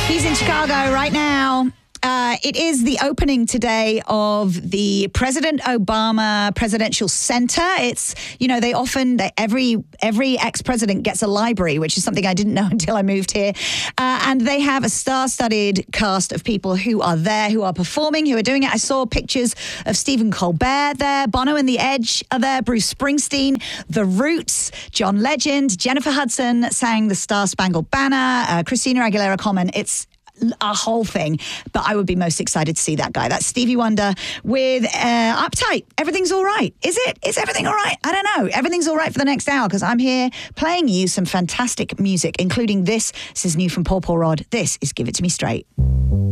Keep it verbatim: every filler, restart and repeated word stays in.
He's in Chicago right now. Uh, it is the opening today of the President Obama Presidential Center. It's, you know, they often, they, every every ex-president gets a library, which is something I didn't know until I moved here. Uh, and they have a star-studded cast of people who are there, who are performing, who are doing it. I saw pictures of Stephen Colbert there, Bono and the Edge are there, Bruce Springsteen, The Roots, John Legend, Jennifer Hudson sang the Star-Spangled Banner, uh, Christina Aguilera Common. It's a whole thing, but I would be most excited to see that guy. That's Stevie Wonder with uh, Uptight. Everything's all right. Is it? Is everything all right? I don't know. Everything's all right for the next hour because I'm here playing you some fantastic music, including this. This is new from Paul Paul Rod. This is Give It To Me Straight.